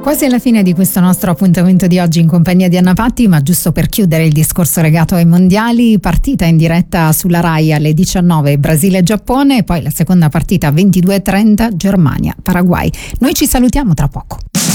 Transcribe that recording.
Quasi alla fine di questo nostro appuntamento di oggi in compagnia di Anna Patti, ma giusto per chiudere il discorso legato ai mondiali, partita in diretta sulla Rai alle 19 Brasile-Giappone e poi la seconda partita 22:30 Germania-Paraguay. Noi ci salutiamo tra poco.